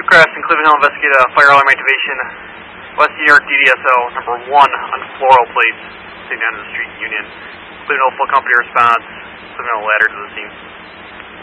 Newcrest and Cleveland Hill investigate a fire alarm activation. West New York DDSO number 1 on floral plates, sitting down to the street Union. Cleveland Hill Full Company response. Cleveland Hill ladder to the scene.